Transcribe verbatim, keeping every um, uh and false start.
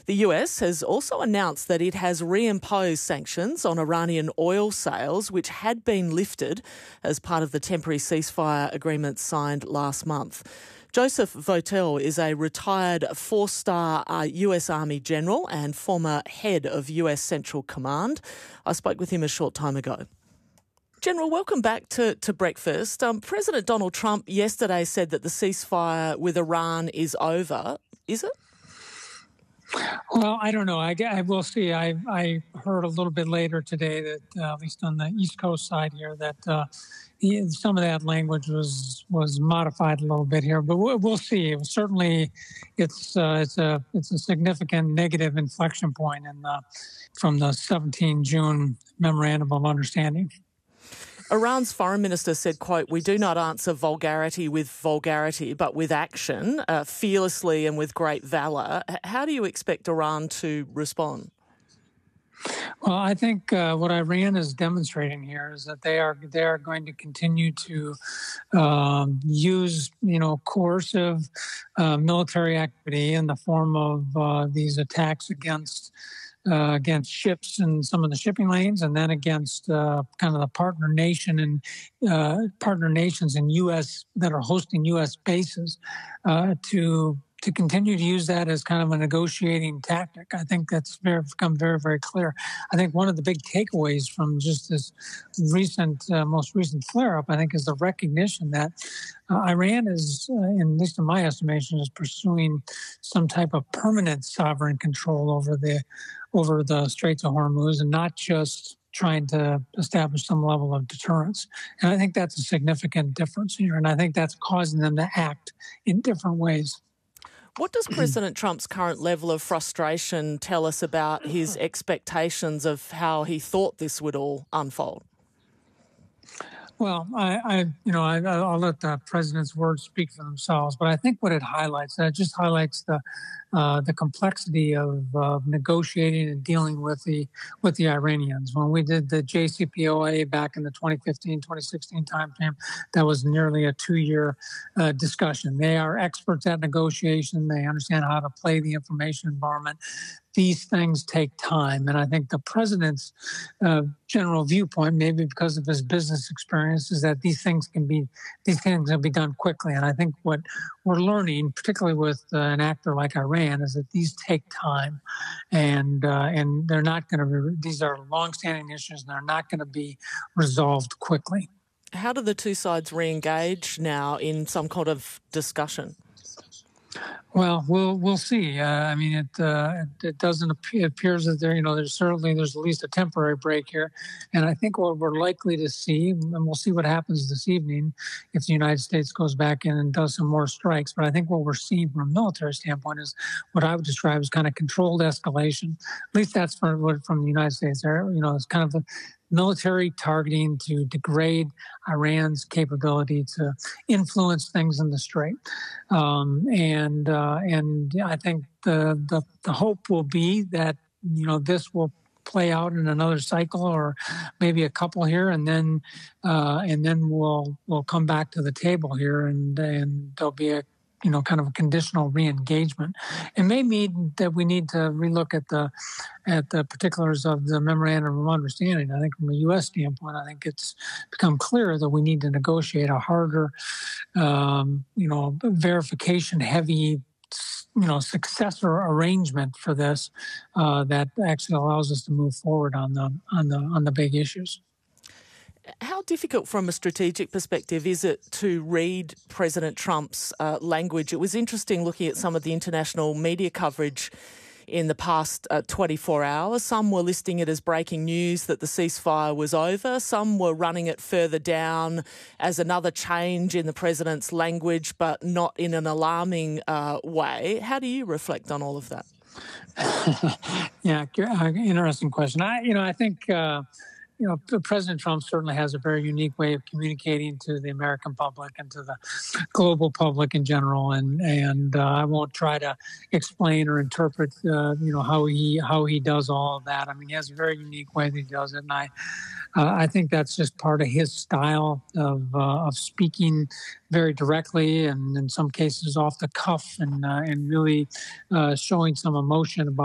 The U S has also announced that it has reimposed sanctions on Iranian oil sales, which had been lifted as part of the temporary ceasefire agreement signed last month. Joseph Votel is a retired four-star uh, U S Army general and former head of U S Central Command. I spoke with him a short time ago. General, welcome back to, to Breakfast. Um, President Donald Trump yesterday said that the ceasefire with Iran is over. Is it? Well, I don't know. I, I will see. I, I heard a little bit later today that, uh, at least on the East Coast side here, that uh, he, some of that language was was modified a little bit here. But we'll, we'll see. It was certainly, it's uh, it's a it's a significant negative inflection point in the, from the seventeenth of June Memorandum of Understanding. Iran's foreign minister said, quote, "We do not answer vulgarity with vulgarity, but with action, uh, fearlessly and with great valour." How do you expect Iran to respond? Well, I think uh, what Iran is demonstrating here is that they are they are going to continue to um, use, you know, coercive uh, military activity in the form of uh, these attacks against. Uh, against ships in some of the shipping lanes, and then against uh, kind of the partner nation and uh, partner nations in U S that are hosting U S bases uh, to to continue to use that as kind of a negotiating tactic. I think that's very, become very, very clear. I think one of the big takeaways from just this recent, uh, most recent flare-up, I think, is the recognition that uh, Iran is, uh, in, at least in my estimation, is pursuing some type of permanent sovereign control over the over the Straits of Hormuz, and not just trying to establish some level of deterrence. And I think that's a significant difference here, and I think that's causing them to act in different ways. What does President Trump's current level of frustration tell us about his expectations of how he thought this would all unfold? Well, I, I you know, I, I'll let the president's words speak for themselves, but I think what it highlights, that just highlights the uh, the complexity of uh, negotiating and dealing with the with the Iranians. When we did the J C P O A back in the twenty fifteen, twenty sixteen timeframe, that was nearly a two-year uh, discussion. They are experts at negotiation. They understand how to play the information environment. These things take time. And I think the president's uh, general viewpoint, maybe because of his business experience, is that these things can be, these things can be done quickly. And I think what we're learning, particularly with uh, an actor like Iran, is that these take time, and uh, and they're not going to. These are longstanding issues, and they're not going to be resolved quickly. How do the two sides re-engage now in some kind of discussion? Well, we'll we'll see. Uh, I mean, it, uh, it it doesn't appear, it appears that there, you know, there's certainly there's at least a temporary break here, and I think what we're likely to see, and we'll see what happens this evening, if the United States goes back in and does some more strikes. But I think what we're seeing from a military standpoint is what I would describe as kind of controlled escalation. At least that's from what from the United States. There, you know, it's kind of a military targeting to degrade Iran's capability to influence things in the Strait, um, and uh, and I think the, the the hope will be that, you know, this will play out in another cycle or maybe a couple here, and then uh, and then we'll we'll come back to the table here, and and there'll be a, you know, kind of a conditional re-engagement. It may mean that we need to relook at the at the particulars of the Memorandum of Understanding. I think from a U S standpoint, I think it's become clear that we need to negotiate a harder, um, you know, verification-heavy, you know, successor arrangement for this uh, that actually allows us to move forward on the on the on the big issues. How difficult from a strategic perspective is it to read President Trump's uh, language? It was interesting looking at some of the international media coverage in the past uh, twenty-four hours. Some were listing it as breaking news that the ceasefire was over. Some were running it further down as another change in the president's language, but not in an alarming uh, way. How do you reflect on all of that? Yeah, interesting question. I, you know, I think... Uh, You know, President Trump certainly has a very unique way of communicating to the American public and to the global public in general. And and uh, I won't try to explain or interpret, uh, you know, how he how he does all of that. I mean, he has a very unique way that he does it, and I uh, I think that's just part of his style of uh, of speaking very directly and in some cases off the cuff, and uh, and really uh, showing some emotion about